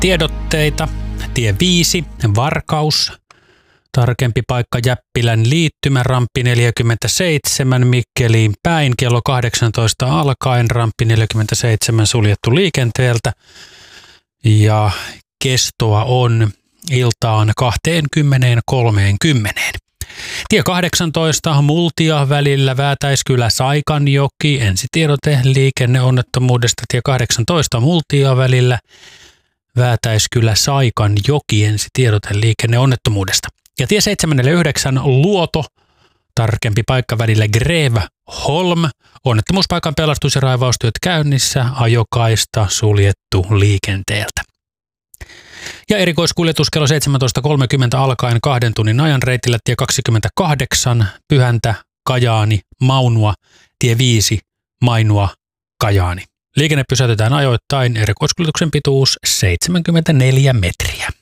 Tiedotteita. Tie 5, Varkaus. Tarkempi paikka Jäppilän liittymä, ramppi 47 Mikkeliin päin. Kello 18 alkaen ramppi 47 suljettu liikenteeltä. Ja kestoa on iltaan 20:30. Tie 18 Multia välillä Väätäiskylä Saikanjoki. Ensitiedote liikenneonnettomuudesta. Tie 18 Multia välillä Väätäiskylä Saikanjoki. Ensitiedote liikenneonnettomuudesta. Ja tie 79 Luoto. Tarkempi paikka välillä Greve-Holm. Onnettomuuspaikan pelastus- ja raivaustyöt käynnissä. Ajokaista suljettu liikenteeltä. Ja erikoiskuljetus kello 17.30 alkaen 2 tunnin ajan reitillä tie 28 Pyhäntä, Kajaani, Maunua, tie 5 Mainua, Kajaani. Liikenne pysäytetään ajoittain, erikoiskuljetuksen pituus 74 metriä.